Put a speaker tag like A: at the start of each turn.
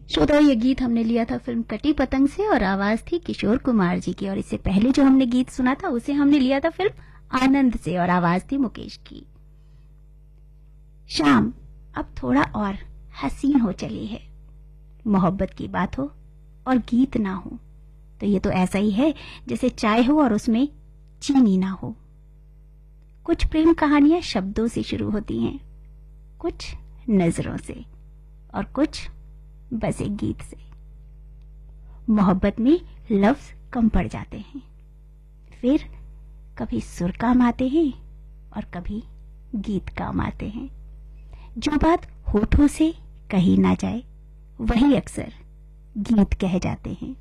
A: श्रोताओं, ये गीत हमने लिया था फिल्म कटी पतंग से और आवाज थी किशोर कुमार जी की। और इससे पहले जो हमने गीत सुना था उसे हमने लिया था फिल्म आनंद से और आवाज थी मुकेश की। शाम अब थोड़ा और हसीन हो चली है। मोहब्बत की बात हो और गीत ना हो तो ये तो ऐसा ही है जैसे चाय हो और उसमें चीनी ना हो। कुछ प्रेम कहानियां शब्दों से शुरू होती हैं, कुछ नजरों से और कुछ बस एक गीत से। मोहब्बत में लफ्ज कम पड़ जाते हैं, फिर कभी सुर काम आते हैं और कभी गीत काम आते हैं। जो बात होठों से कही ना जाए वही अक्सर गीत कह जाते हैं।